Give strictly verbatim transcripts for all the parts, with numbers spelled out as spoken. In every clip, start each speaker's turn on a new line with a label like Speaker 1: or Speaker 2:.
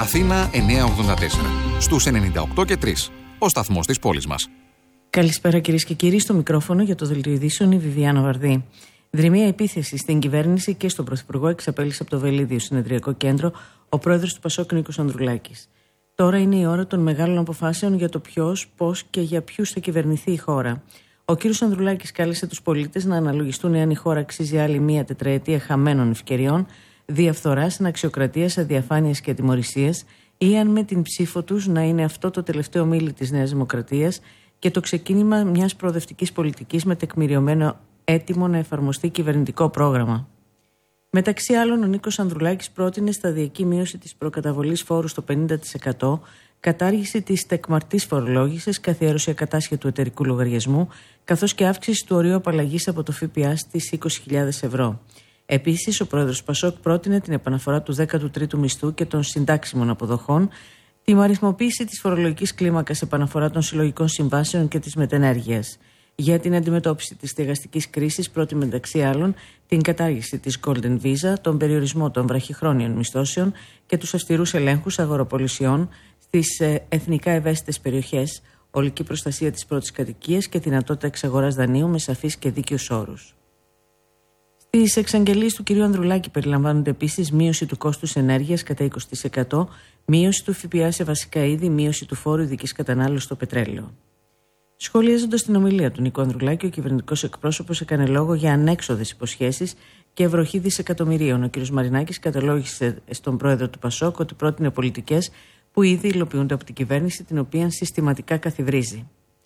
Speaker 1: Αθήνα εννιακόσια ογδόντα τέσσερα. Στους ενενήντα οκτώ και τρία. Ο σταθμός της πόλης μας.
Speaker 2: Καλησπέρα κυρίες και κύριοι. Στο μικρόφωνο για το Δελτίο Ειδήσεων η Βιβιάνα Βαρδί. Δρυμία επίθεση στην κυβέρνηση και στον Πρωθυπουργό εξαπέλυσε από το Βελίδιο Συνεδριακό Κέντρο ο πρόεδρος του Πασόκ Νίκος Ανδρουλάκης. Τώρα είναι η ώρα των μεγάλων αποφάσεων για το ποιος, πώς και για ποιους θα κυβερνηθεί η χώρα. Ο κ. Ανδρουλάκης κάλεσε τους πολίτες να αναλογιστούν εάν η χώρα αξίζει άλλη μία τετραετία χαμένων ευκαιριών, διαφθοράς, αναξιοκρατίας, αδιαφάνειας και ατιμωρησίας, ή αν με την ψήφο τους να είναι αυτό το τελευταίο μίλι της Νέας Δημοκρατίας και το ξεκίνημα μιας προοδευτικής πολιτικής με τεκμηριωμένο έτοιμο να εφαρμοστεί κυβερνητικό πρόγραμμα. Μεταξύ άλλων, ο Νίκος Ανδρουλάκης πρότεινε σταδιακή μείωση της προκαταβολής φόρου στο πενήντα τοις εκατό, κατάργηση της τεκμαρτής φορολόγησης, καθιέρωση ακατάσχετου εταιρικού λογαριασμού, καθώς και αύξηση του ορίου απαλλαγής από το ΦΠΑ στις είκοσι χιλιάδες ευρώ. Επίσης, ο πρόεδρος Πασόκ πρότεινε την επαναφορά του δέκατου τρίτου μισθού και των συντάξιμων αποδοχών, τη αριθμοποίηση της φορολογικής κλίμακας, επαναφορά των συλλογικών συμβάσεων και της μετενέργειας. Για την αντιμετώπιση της στεγαστικής κρίσης, πρότεινε μεταξύ άλλων την κατάργηση της Golden Visa, τον περιορισμό των βραχυχρόνιων μισθώσεων και τους αυστηρούς ελέγχους αγοροπολισιών στις ε, εθνικά ευαίσθητες περιοχές, ολική προστασία της πρώτης κατοικίας και δυνατότητα εξαγοράς δανείου με σαφείς και δίκαιους όρους. Στις εξαγγελίες του κ. Ανδρουλάκη περιλαμβάνονται επίσης μείωση του κόστους ενέργειας κατά είκοσι τοις εκατό, μείωση του ΦΠΑ σε βασικά είδη, μείωση του φόρου ειδικής κατανάλωσης στο πετρέλαιο. Σχολιάζοντας την ομιλία του Νίκου Ανδρουλάκη, ο κυβερνητικός εκπρόσωπος έκανε λόγο για ανέξοδες υποσχέσεις και βροχή δισεκατομμυρίων. Ο κ. Μαρινάκης καταλόγησε στον πρόεδρο του Πασόκ ότι πρότεινε πολιτικές που ήδη υλοποιούνται από την κυβέρνηση, την οποία συστηματικά καθιβρίζει.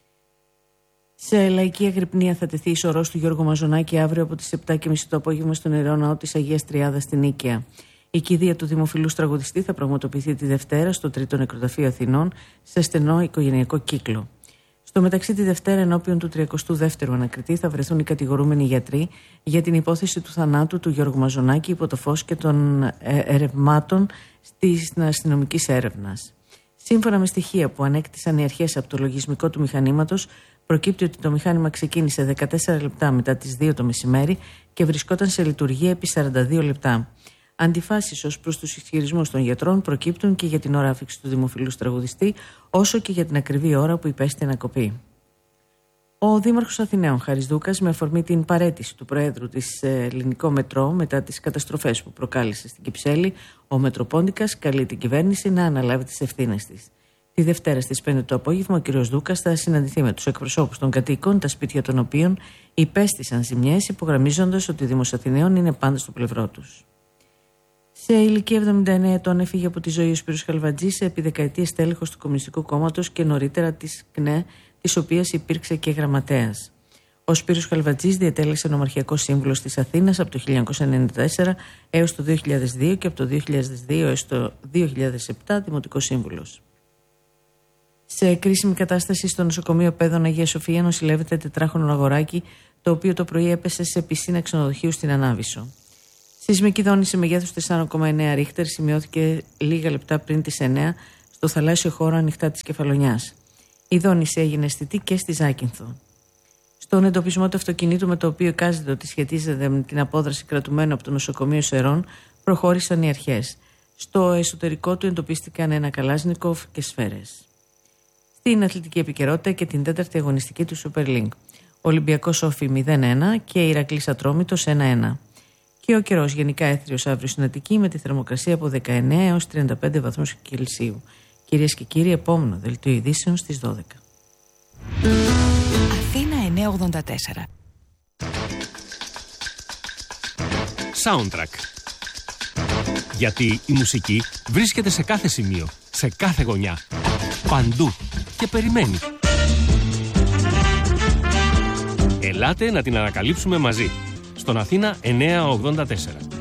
Speaker 2: Σε λαϊκή αγρυπνία θα τεθεί η σωρός του Γιώργου Μαζονάκη αύριο από τις επτά και μισή το απόγευμα στον Ιερό Ναό της Αγίας Τριάδας στην Νίκαια. Η κηδεία του δημοφιλούς τραγουδιστή θα πραγματοποιηθεί τη Δευτέρα στο Τρίτο Νεκροταφείο Αθηνών σε στενό οικογενειακό κύκλο. Στο μεταξύ, τη Δευτέρα, ενώπιον του τριακοστού δεύτερου ανακριτή, θα βρεθούν οι κατηγορούμενοι γιατροί για την υπόθεση του θανάτου του Γιώργου Μαζονάκη υπό το φως και των ε, ερευμάτων της αστυνομικής έρευνας. Σύμφωνα με στοιχεία που ανέκτησαν οι αρχές από το λογισμικό του μηχανήματος, προκύπτει ότι το μηχάνημα ξεκίνησε δεκατέσσερα λεπτά μετά τις δύο το μεσημέρι και βρισκόταν σε λειτουργία επί σαράντα δύο λεπτά. Αντιφάσεις ως προς τους ισχυρισμούς των γιατρών προκύπτουν και για την ώρα άφηξη του δημοφιλούς τραγουδιστή, όσο και για την ακριβή ώρα που υπέστη ανακοπή. Ο Δήμαρχος Αθηναίων, Χάρης Δούκας, με αφορμή την παραίτηση του Προέδρου της Ελληνικό Μετρό μετά τις καταστροφές που προκάλεσε στην Κυψέλη, ο Μετροπόντικας καλεί την κυβέρνηση να αναλάβει τις ευθύνες της. Τη Δευτέρα στις πέντε το απόγευμα, ο κ. Δούκας θα συναντηθεί με τους εκπροσώπους των κατοίκων, τα σπίτια των οποίων υπέστησαν ζημιές, υπογραμμίζοντας ότι ο Δήμος Αθηναίων είναι πάντα στο πλευρό τους. Σε ηλικία εβδομήντα εννέα ετών έφυγε από τη ζωή ο Σπύρος Χαλβατζής, επί δεκαετίες τέλεχος του Κομμουνιστικού Κόμματος και νωρίτερα της ΚΝΕ, της οποίας υπήρξε και γραμματέας. Ο Σπύρος Χαλβατζής διατέλεσε νομαρχιακός σύμβουλος της Αθήνας από το χίλια εννιακόσια ενενήντα τέσσερα έως το δύο χιλιάδες δύο και από το δύο χιλιάδες δύο έως το δύο χιλιάδες επτά δημοτικός σύμβουλος. Σε κρίσιμη κατάσταση στο νοσοκομείο Πέδων Αγία Σοφία νοσηλεύεται τετράχρονο αγοράκι, το οποίο το πρωί έπεσε σε πισίνα ξενοδοχείου στην Ανάβησο. Σεισμική δόνηση μεγέθους τέσσερα κόμμα εννέα ρίχτερ σημειώθηκε λίγα λεπτά πριν τις εννέα στο θαλάσσιο χώρο ανοιχτά της Κεφαλονιάς. Η δόνηση έγινε αισθητή και στη Ζάκυνθο. Στον εντοπισμό του αυτοκινήτου με το οποίο εικάζεται ότι σχετίζεται με την απόδραση κρατουμένου από το νοσοκομείο Σερών προχώρησαν οι αρχές. Στο εσωτερικό του εντοπίστηκαν ένα Καλάζνικοφ και σφαίρες. Στην αθλητική επικαιρότητα και την τέταρτη αγωνιστική του Super League. Ολυμπιακός Όφι μηδέν ένα και Ηρακλής Ατρόμητος ένα ένα. Και ο καιρός γενικά έθριος αύριο στην Αττική με τη θερμοκρασία από δεκαεννέα έως τριάντα πέντε βαθμούς Κελσίου. Κυρίες και κύριοι, επόμενο δελτίο ειδήσεων στις δώδεκα.
Speaker 3: Αθήνα εννιακόσια ογδόντα τέσσερα.
Speaker 4: Soundtrack. Γιατί η μουσική βρίσκεται σε κάθε σημείο, σε κάθε γωνιά, παντού και περιμένει. Ελάτε να την ανακαλύψουμε μαζί. Στον Αθήνα εννιακόσια ογδόντα τέσσερα.